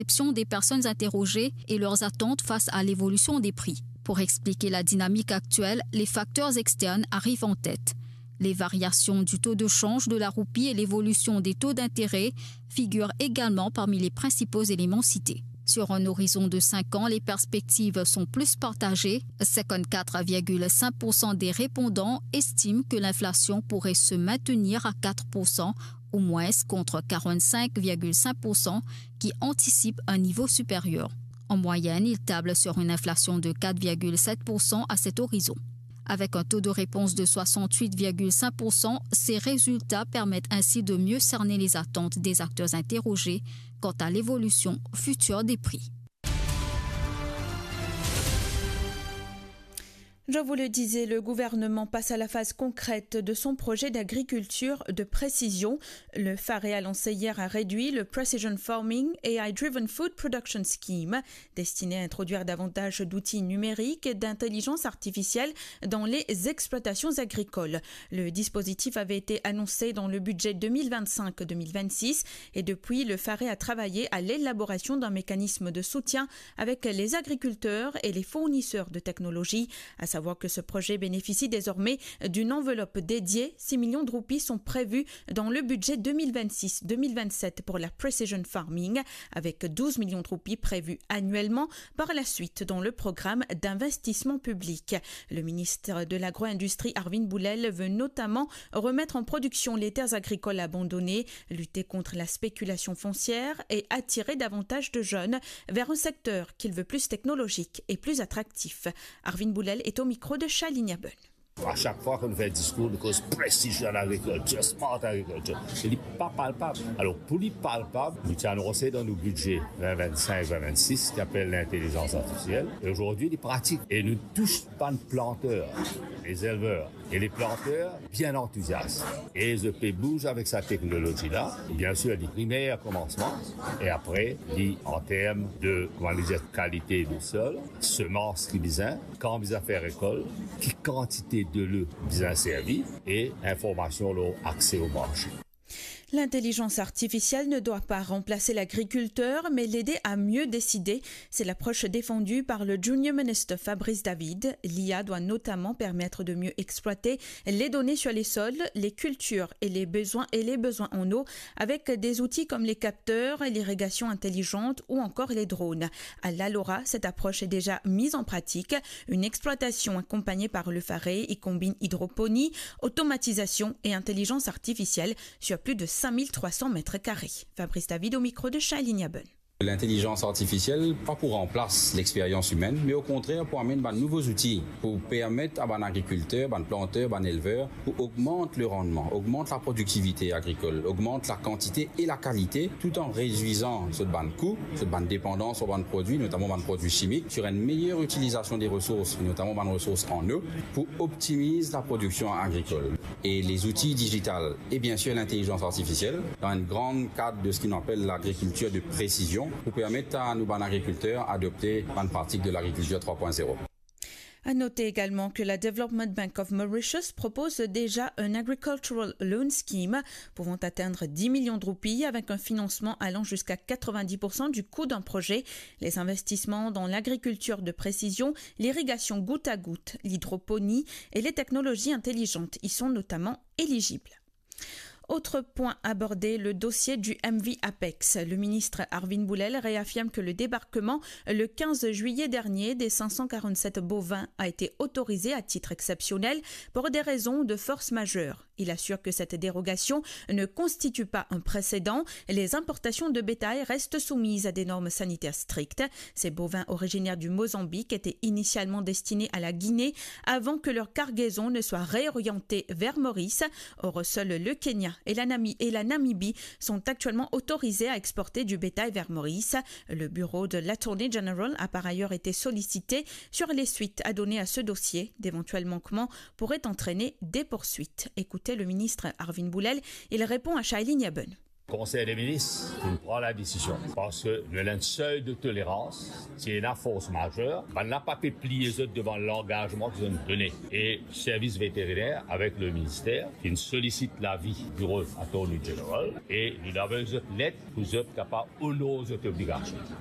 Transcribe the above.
perception des personnes interrogées et leurs attentes face à l'évolution des prix. Pour expliquer la dynamique actuelle, les facteurs externes arrivent en tête. Les variations du taux de change de la roupie et l'évolution des taux d'intérêt figurent également parmi les principaux éléments cités. Sur un horizon de 5 ans, les perspectives sont plus partagées. 54,5% des répondants estiment que l'inflation pourrait se maintenir à 4% ou moins contre 45,5% qui anticipent un niveau supérieur. En moyenne, ils tablent sur une inflation de 4,7% à cet horizon. Avec un taux de réponse de 68,5%, ces résultats permettent ainsi de mieux cerner les attentes des acteurs interrogés quant à l'évolution future des prix. Je vous le disais, le gouvernement passe à la phase concrète de son projet d'agriculture de précision. Le FARE a lancé hier a réduit le Precision Farming AI-Driven Food Production Scheme, destiné à introduire davantage d'outils numériques et d'intelligence artificielle dans les exploitations agricoles. Le dispositif avait été annoncé dans le budget 2025-2026 et depuis, le FARE a travaillé à l'élaboration d'un mécanisme de soutien avec les agriculteurs et les fournisseurs de technologies, à savoir que ce projet bénéficie désormais d'une enveloppe dédiée. 6 millions de roupies sont prévus dans le budget 2026-2027 pour la Precision Farming, avec 12 millions de roupies prévus annuellement par la suite dans le programme d'investissement public. Le ministre de l'Agro-Industrie, Arvin Boulel, veut notamment remettre en production les terres agricoles abandonnées, lutter contre la spéculation foncière et attirer davantage de jeunes vers un secteur qu'il veut plus technologique et plus attractif. Arvin Boulel est au micro de Shailin Yabun. À chaque fois qu'on fait un discours de cause precision agriculture, smart agriculture, il n'est pas palpable. Alors, pour lui palpable, nous avons annoncé dans nos budgets 2025-2026 qui appelle l'intelligence artificielle. Et aujourd'hui, il est pratique. Et ne touche pas de planteurs, les éleveurs. Et les planteurs, bien enthousiastes. Et ZP bouge avec sa technologie-là. Et bien sûr, il primaire commencement. Et après, il en termes de qualité du sol, semences qui besoin, quand vous avez fait récolte, qui quantité de l'eau bien servi et information accès au marché. L'intelligence artificielle ne doit pas remplacer l'agriculteur, mais l'aider à mieux décider. C'est l'approche défendue par le Junior Minister Fabrice David. L'IA doit notamment permettre de mieux exploiter les données sur les sols, les cultures et les besoins en eau, avec des outils comme les capteurs, l'irrigation intelligente ou encore les drones. À l'Alora, cette approche est déjà mise en pratique. Une exploitation accompagnée par le FARE y combine hydroponie, automatisation et intelligence artificielle sur plus de 5300 mètres carrés. Fabrice David au micro de Shailin Yabun. L'intelligence artificielle, pas pour remplacer l'expérience humaine, mais au contraire pour amener de nouveaux outils, pour permettre à un agriculteur, un planteur, un éleveur, pour augmenter le rendement, augmenter la productivité agricole, augmenter la quantité et la qualité, tout en réduisant ce coût, cette dépendance aux produits, notamment aux produits chimiques, sur une meilleure utilisation des ressources, notamment des ressources en eau, pour optimiser la production agricole. Et les outils digitales et bien sûr l'intelligence artificielle, dans un grand cadre de ce qu'on appelle l'agriculture de précision, pour permettre à nos agriculteurs d'adopter une pratique de l'agriculture 3.0. À noter également que la Development Bank of Mauritius propose déjà un Agricultural Loan Scheme pouvant atteindre 10 millions de roupies avec un financement allant jusqu'à 90% du coût d'un projet. Les investissements dans l'agriculture de précision, l'irrigation goutte à goutte, l'hydroponie et les technologies intelligentes y sont notamment éligibles. Autre point abordé, le dossier du MV Apex. Le ministre Arvin Boulel réaffirme que le débarquement le 15 juillet dernier des 547 bovins a été autorisé à titre exceptionnel pour des raisons de force majeure. Il assure que cette dérogation ne constitue pas un précédent. Les importations de bétail restent soumises à des normes sanitaires strictes. Ces bovins originaires du Mozambique étaient initialement destinés à la Guinée avant que leur cargaison ne soit réorientée vers Maurice. Or, seul le Kenya et la Namibie sont actuellement autorisés à exporter du bétail vers Maurice. Le bureau de l'Attorney General a par ailleurs été sollicité sur les suites à donner à ce dossier. D'éventuels manquements pourraient entraîner des poursuites. Écoutez le ministre Arvin Boulel, il répond à Shailin Yabun. Conseil des ministres pour prendre la décision. Parce que nous avons un seuil de tolérance, c'est une force majeure. On n'a pas pu plier devant l'engagement qu'ils ont donné. Et le service vétérinaire, avec le ministère, qui sollicite l'avis du bureau attorney général, et nous avons une lettre pour être capable d'honorer cette obligation.